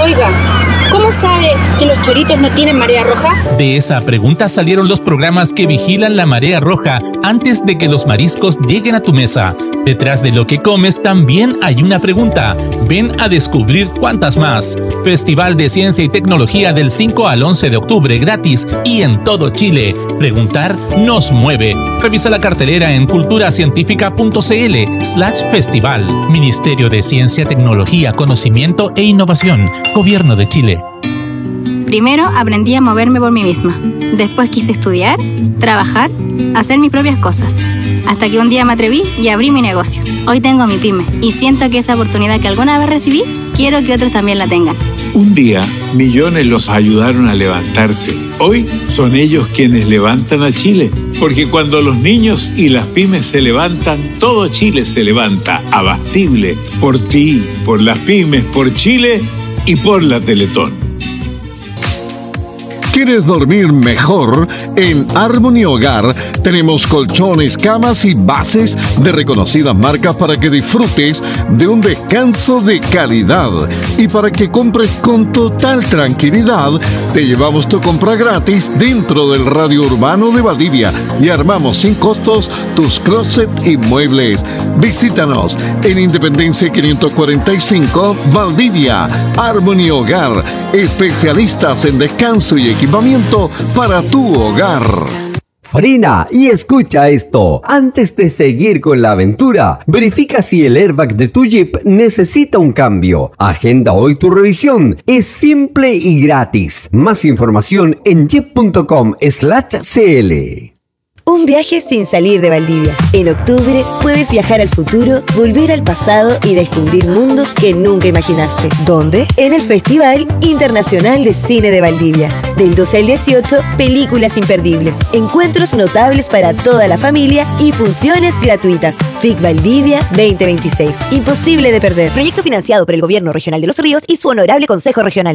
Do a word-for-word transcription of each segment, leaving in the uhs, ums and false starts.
Oiga, ¿cómo sabe que los choritos no tienen marea roja? De esa pregunta salieron los programas que vigilan la marea roja antes de que los mariscos lleguen a tu mesa. Detrás de lo que comes también hay una pregunta. Ven a descubrir cuántas más. Festival de Ciencia y Tecnología del cinco al once de octubre gratis y en todo Chile. Preguntar nos mueve. Revisa la cartelera en culturacientífica.cl slash festival. Ministerio de Ciencia, Tecnología, Conocimiento e Innovación. Gobierno de Chile. Primero aprendí a moverme por mí misma. Después quise estudiar, trabajar, hacer mis propias cosas. Hasta que un día me atreví y abrí mi negocio. Hoy tengo mi pyme y siento que esa oportunidad que alguna vez recibí, quiero que otros también la tengan. Un día, millones los ayudaron a levantarse. Hoy son ellos quienes levantan a Chile. Porque cuando los niños y las pymes se levantan, todo Chile se levanta. Abastible. Por ti, por las pymes, por Chile y por la Teletón. ¿Quieres dormir mejor? En Harmony Hogar tenemos colchones, camas y bases de reconocidas marcas para que disfrutes de un descanso de calidad. Y para que compres con total tranquilidad, te llevamos tu compra gratis dentro del radio urbano de Valdivia y armamos sin costos tus closet y muebles. Visítanos en Independencia quinientos cuarenta y cinco, Valdivia. Harmony Hogar, especialistas en descanso y equipamiento para tu hogar. Frena y escucha esto. Antes de seguir con la aventura, verifica si el airbag de tu Jeep necesita un cambio. Agenda hoy tu revisión. Es simple y gratis. Más información en jeep.com slash cl. Un viaje sin salir de Valdivia. En octubre puedes viajar al futuro, volver al pasado y descubrir mundos que nunca imaginaste. ¿Dónde? En el Festival Internacional de Cine de Valdivia. Del doce al dieciocho, películas imperdibles, encuentros notables para toda la familia y funciones gratuitas. F I C Valdivia veinte veintiséis. Imposible de perder. Proyecto financiado por el Gobierno Regional de Los Ríos y su Honorable Consejo Regional.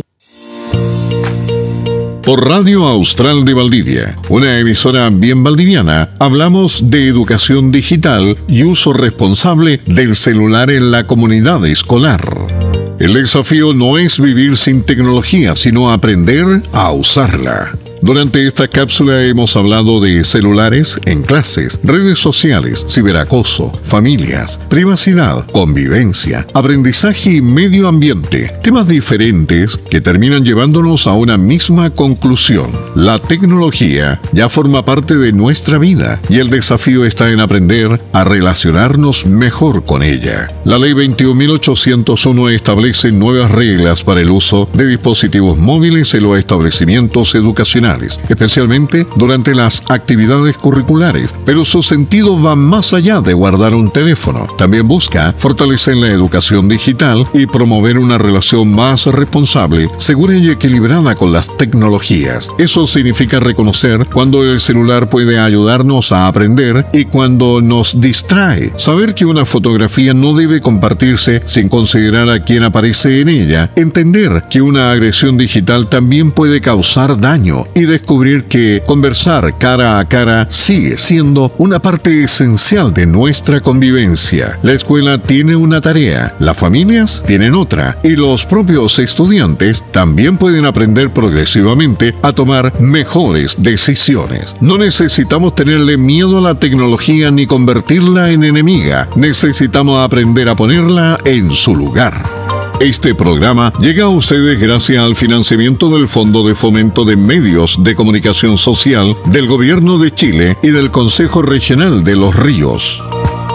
Por Radio Austral de Valdivia, una emisora bien valdiviana, hablamos de educación digital y uso responsable del celular en la comunidad escolar. El desafío no es vivir sin tecnología, sino aprender a usarla. Durante esta cápsula hemos hablado de celulares en clases, redes sociales, ciberacoso, familias, privacidad, convivencia, aprendizaje y medio ambiente. Temas diferentes que terminan llevándonos a una misma conclusión. La tecnología ya forma parte de nuestra vida y el desafío está en aprender a relacionarnos mejor con ella. La Ley veintiún mil ochocientos uno establece nuevas reglas para el uso de dispositivos móviles en los establecimientos educacionales, especialmente durante las actividades curriculares, pero su sentido va más allá de guardar un teléfono. También busca fortalecer la educación digital y promover una relación más responsable, segura y equilibrada con las tecnologías. Eso significa reconocer cuando el celular puede ayudarnos a aprender y cuando nos distrae. Saber que una fotografía no debe compartirse sin considerar a quien aparece en ella. Entender que una agresión digital también puede causar daño y descubrir que conversar cara a cara sigue siendo una parte esencial de nuestra convivencia. La escuela tiene una tarea, las familias tienen otra y los propios estudiantes también pueden aprender progresivamente a tomar mejores decisiones. No necesitamos tenerle miedo a la tecnología ni convertirla en enemiga. Necesitamos aprender a ponerla en su lugar. Este programa llega a ustedes gracias al financiamiento del Fondo de Fomento de Medios de Comunicación Social del Gobierno de Chile y del Consejo Regional de Los Ríos.